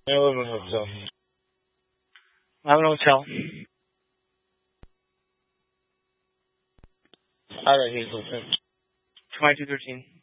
I live in a hotel. I have an hotel. I don't need to. 2213.